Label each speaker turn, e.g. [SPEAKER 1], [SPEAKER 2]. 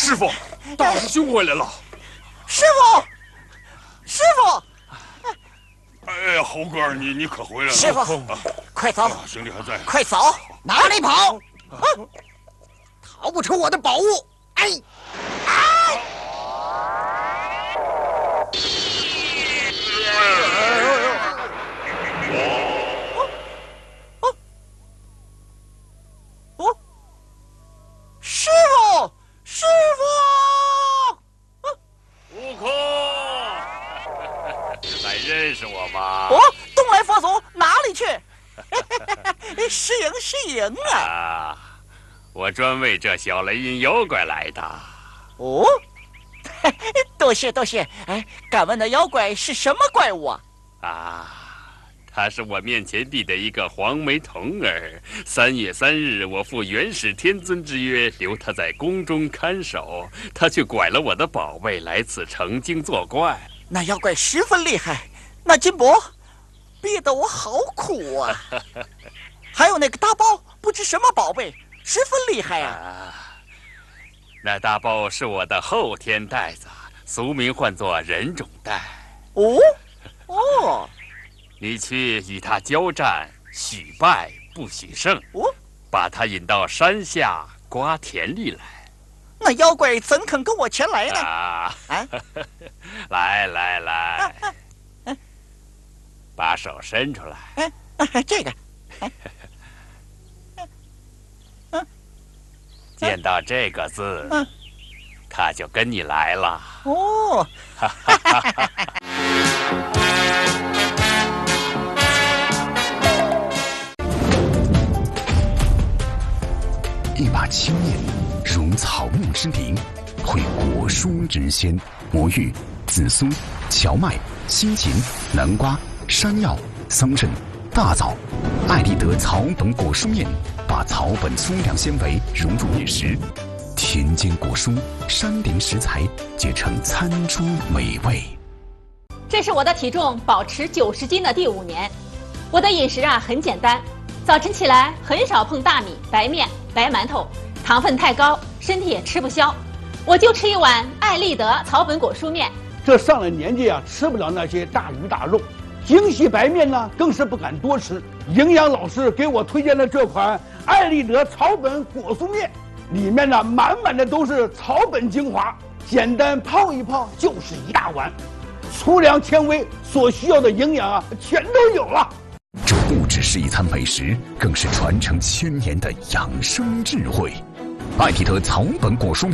[SPEAKER 1] 师傅，大师兄回来了。
[SPEAKER 2] 师傅，师傅！
[SPEAKER 1] 哎呀，猴哥，你可回来了！
[SPEAKER 2] 师傅，快走！
[SPEAKER 1] 兄弟还在。
[SPEAKER 2] 快走！哪里跑？逃不出我的宝物！哎！哎！师傅，师傅！
[SPEAKER 3] 悟空，还认识我吗？
[SPEAKER 2] 东来佛祖哪里去？失迎失迎啊！
[SPEAKER 3] 我专为这小雷音妖怪来的。
[SPEAKER 2] 哦，多谢多谢。哎，敢问那妖怪是什么怪物啊？
[SPEAKER 3] 他是我面前地的一个黄眉童儿。3月3日，我赴元始天尊之约，留他在宫中看守，他却拐了我的宝贝来此成精作怪。
[SPEAKER 2] 那妖怪十分厉害，那金箔逼得我好苦啊！还有那个大包，不知什么宝贝，十分厉害啊！
[SPEAKER 3] 那大包是我的后天袋子，俗名唤作人种袋。
[SPEAKER 2] 哦。
[SPEAKER 3] 你去与他交战，许败不许胜。把他引到山下瓜田里来。
[SPEAKER 2] 那妖怪怎肯跟我前来呢？
[SPEAKER 3] 来，把手伸出来。
[SPEAKER 2] 这个。
[SPEAKER 3] 见到这个字，他就跟你来了。
[SPEAKER 2] 哦。
[SPEAKER 4] 一把青叶，如草木之灵，绘国书之仙。魔芋、紫苏、荞麦、西芹、南瓜、山药、桑葚、大枣、艾丽德草本果蔬面，把草本粗粮纤维融入饮食，田间果蔬、山林食材结成餐桌美味。
[SPEAKER 5] 这是我的体重保持90斤的第5年。我的饮食很简单，早晨起来很少碰大米、白面、白馒头，糖分太高，身体也吃不消。我就吃一碗艾丽德草本果蔬面。
[SPEAKER 6] 这上了年纪吃不了那些大鱼大肉，精细白面呢更是不敢多吃。营养老师给我推荐了这款艾丽德草本果蔬面，里面呢满满的都是草本精华，简单泡一泡就是一大碗，粗粮纤维所需要的营养全都有了。
[SPEAKER 4] 这不只是一餐美食，更是传承1000年的养生智慧。艾丽德草本果蔬